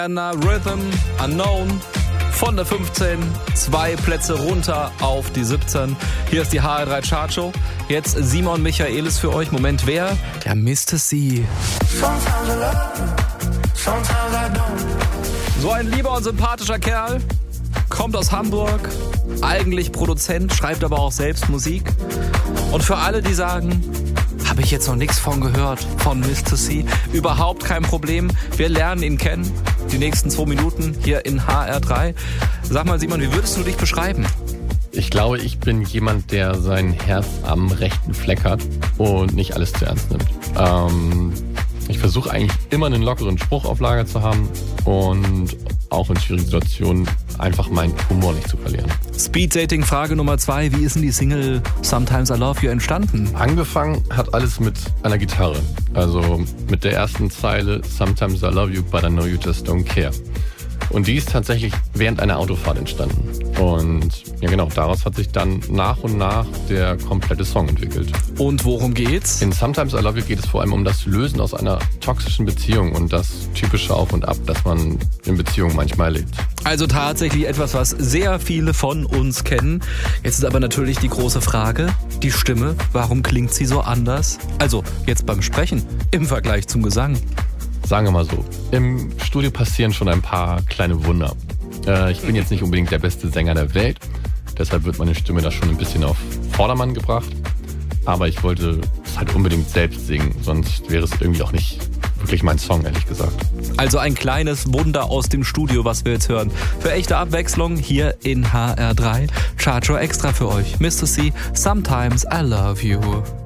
Rhythm Unknown von der 15, 2 Plätze runter auf die 17. Hier ist die HR3 Chartshow. Jetzt Simon Michaelis für euch. Moment, wer? Der Mr. C. So ein lieber und sympathischer Kerl. Kommt aus Hamburg. Eigentlich Produzent, schreibt aber auch selbst Musik. Und für alle, die sagen, habe ich jetzt noch nichts von gehört, von Mr. C. Überhaupt kein Problem. Wir lernen ihn kennen. Die nächsten 2 Minuten hier in HR3. Sag mal, Simon, wie würdest du dich beschreiben? Ich glaube, ich bin jemand, der sein Herz am rechten Fleck hat und nicht alles zu ernst nimmt. Ich versuche eigentlich immer einen lockeren Spruch auf Lager zu haben und auch in schwierigen Situationen einfach meinen Humor nicht zu verlieren. Speed-Dating Frage Nummer 2. Wie ist denn die Single Sometimes I Love You entstanden? Angefangen hat alles mit einer Gitarre. Also mit der ersten Zeile Sometimes I Love You, but I know you just don't care. Und die ist tatsächlich während einer Autofahrt entstanden. Und ja genau, daraus hat sich dann nach und nach der komplette Song entwickelt. Und worum geht's? In Sometimes I Love You geht es vor allem um das Lösen aus einer toxischen Beziehung und das typische Auf und Ab, das man in Beziehungen manchmal erlebt. Also tatsächlich etwas, was sehr viele von uns kennen. Jetzt ist aber natürlich die große Frage, die Stimme, warum klingt sie so anders? Also jetzt beim Sprechen im Vergleich zum Gesang. Sagen wir mal so, im Studio passieren schon ein paar kleine Wunder. Ich bin jetzt nicht unbedingt der beste Sänger der Welt, deshalb wird meine Stimme da schon ein bisschen auf Vordermann gebracht. Aber ich wollte es halt unbedingt selbst singen, sonst wäre es irgendwie auch nicht wirklich mein Song, ehrlich gesagt. Also ein kleines Wunder aus dem Studio, was wir jetzt hören. Für echte Abwechslung hier in HR3. Chartshow extra für euch. Mr. C, Sometimes I Love You.